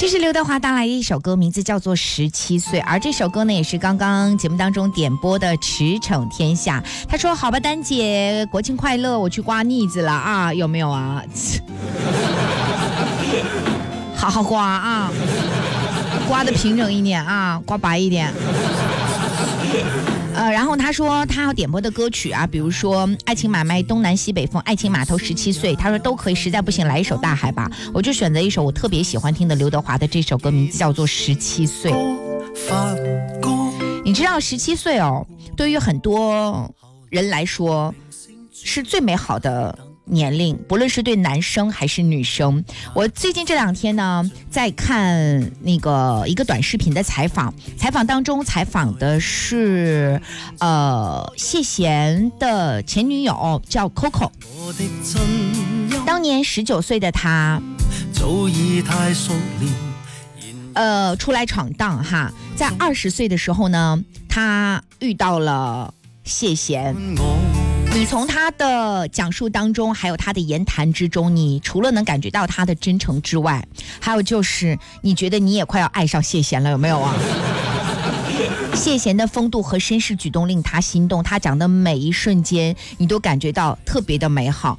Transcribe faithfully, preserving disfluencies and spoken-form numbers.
这是刘德华带来的一首歌，名字叫做《十七岁》，而这首歌呢，也是刚刚节目当中点播的《驰骋天下》。他说：“好吧，丹姐，国庆快乐，我去刮腻子了啊，有没有啊？好好刮啊，刮得平整一点啊，刮白一点。”呃，然后他说他要点播的歌曲啊，比如说《爱情买卖东南西北风》、《爱情码头》、十七岁，他说都可以，实在不行来一首《大海》吧。我就选择一首我特别喜欢听的刘德华的这首歌，名字叫做《十七岁》。你知道十七岁哦，对于很多人来说是最美好的年龄，不论是对男生还是女生。我最近这两天呢，在看那个一个短视频的采访，采访当中采访的是呃谢贤的前女友叫 Coco。当年十九岁的她，早已太熟练，呃，出来闯荡哈。在二十岁的时候呢，她遇到了谢贤。你从他的讲述当中，还有他的言谈之中，你除了能感觉到他的真诚之外，还有就是你觉得你也快要爱上谢贤了，有没有啊？谢贤的风度和绅士举动令他心动，他讲的每一瞬间你都感觉到特别的美好。